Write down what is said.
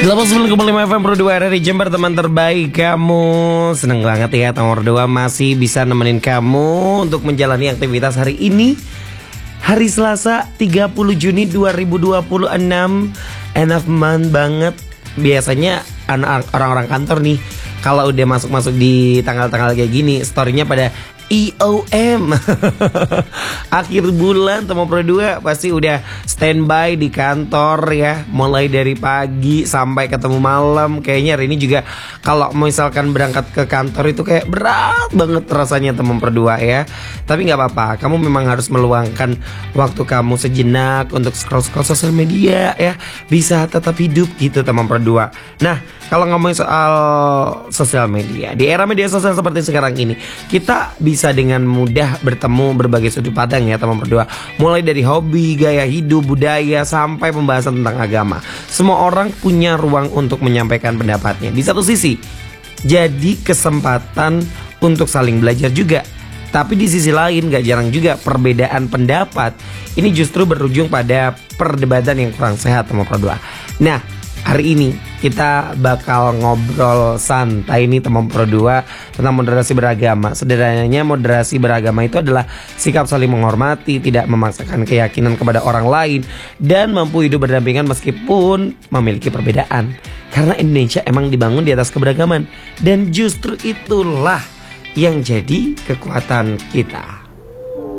89,5 FM Pro 2 dari Jember, teman terbaik kamu. Seneng banget ya Nomor 2 masih bisa nemenin kamu untuk menjalani aktivitas hari ini, hari Selasa 30 Juni 2026. End of month banget. Biasanya orang-orang kantor nih kalau udah masuk-masuk di tanggal-tanggal kayak gini, storynya pada IOM. Akhir bulan teman Pro 2 pasti udah standby di kantor ya, mulai dari pagi sampai ketemu malam. Kayaknya hari ini juga kalau misalkan berangkat ke kantor itu kayak berat banget rasanya teman Pro 2 ya. Tapi gak apa-apa, kamu memang harus meluangkan waktu kamu sejenak untuk scroll-scroll sosial media ya, bisa tetap hidup gitu teman Pro 2. Nah, kalau ngomongin soal sosial media, di era media sosial seperti sekarang ini, kita bisa dengan mudah bertemu berbagai sudut pandang ya teman Pro 2. Mulai dari hobi, gaya hidup, budaya, sampai pembahasan tentang agama. Semua orang punya ruang untuk menyampaikan pendapatnya. Di satu sisi, jadi kesempatan untuk saling belajar juga. Tapi di sisi lain gak jarang juga perbedaan pendapat ini justru berujung pada perdebatan yang kurang sehat teman Pro 2. Nah, hari ini kita bakal ngobrol santai nih teman Pro 2 tentang moderasi beragama. Sederhananya moderasi beragama itu adalah sikap saling menghormati, tidak memaksakan keyakinan kepada orang lain, dan mampu hidup berdampingan meskipun memiliki perbedaan. Karena Indonesia emang dibangun di atas keberagaman, dan justru itulah yang jadi kekuatan kita.